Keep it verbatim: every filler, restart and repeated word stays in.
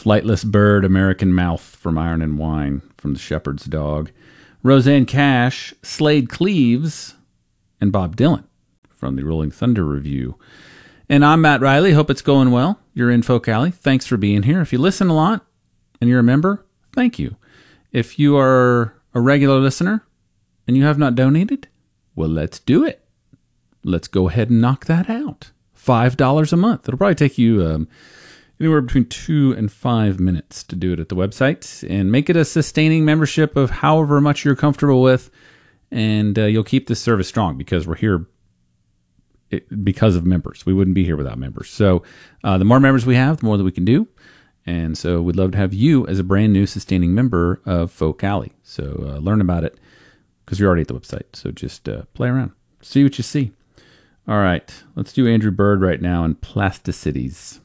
Flightless Bird, American Mouth from Iron and Wine from The Shepherd's Dog. Roseanne Cash, Slade Cleaves, and Bob Dylan from the Rolling Thunder Review. And I'm Matt Riley. Hope it's going well. You're in Folk Alley. Thanks for being here. If you listen a lot and you're a member, thank you. If you are a regular listener and you have not donated, well, let's do it. Let's go ahead and knock that out. five dollars a month. It'll probably take you um, anywhere between two and five minutes to do it at the website. And make it a sustaining membership of however much you're comfortable with. And uh, you'll keep this service strong because we're here because of members. We wouldn't be here without members. So uh, the more members we have, the more that we can do. And so we'd love to have you as a brand new sustaining member of Folk Alley. So uh, learn about it because you're already at the website. So just uh, play around. See what you see. All right. Let's do Andrew Bird right now in Plasticities.